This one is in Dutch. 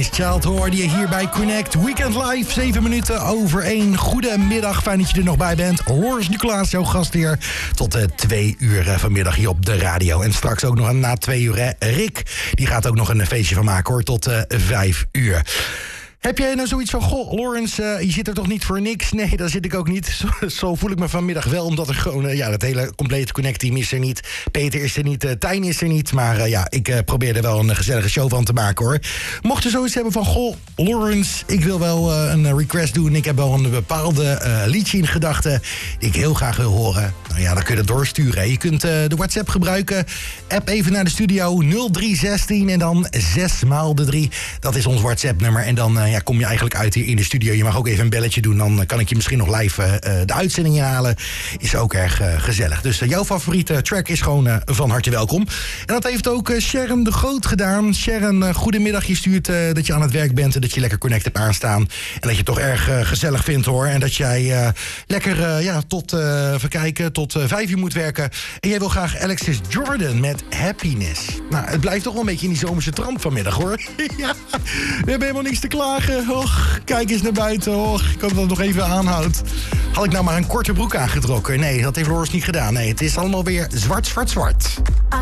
Child hoorde je hier bij Connect Weekend Live, 7 minuten over 1. Goedemiddag, fijn dat je er nog bij bent. Loris Nicolaas, jouw gastheer, tot 2 uur vanmiddag hier op de radio. En straks ook nog na 2 uur, Rick, die gaat ook nog een feestje van maken hoor, tot 5 uur. Heb jij nou zoiets van, goh, Lawrence, je zit er toch niet voor niks? Nee, daar zit ik ook niet. Zo voel ik me vanmiddag wel, omdat er gewoon, dat hele complete Connect-team is er niet. Peter is er niet, Tijn is er niet. Maar ik probeer er wel een gezellige show van te maken, hoor. Mocht je zoiets hebben van, goh, Lawrence, ik wil wel een request doen. Ik heb wel een bepaalde liedje in gedachten die ik heel graag wil horen. Nou ja, dan kun je dat doorsturen. Je kunt de WhatsApp gebruiken. App even naar de studio 0316 en dan 6 maal de 3. Dat is ons WhatsApp-nummer. En dan kom je eigenlijk uit hier in de studio. Je mag ook even een belletje doen. Dan kan ik je misschien nog live de uitzending inhalen. Is ook erg gezellig. Dus jouw favoriete track is gewoon van harte welkom. En dat heeft ook Sharon de Groot gedaan. Sharon, goedemiddag. Je stuurt dat je aan het werk bent en dat je lekker Connect hebt aanstaan. En dat je het toch erg gezellig vindt, hoor. En dat jij lekker tot, even kijken, tot 5 uur moet werken. En jij wil graag Alexis Jordan met Happiness. Nou, het blijft toch wel een beetje in die zomerse trant vanmiddag, hoor. Ja, we hebben helemaal niks te klagen. Och, kijk eens naar buiten. Och, ik hoop dat het nog even aanhoudt. Had ik nou maar een korte broek aangetrokken? Nee, dat heeft Loris niet gedaan. Nee, het is allemaal weer zwart, zwart, zwart.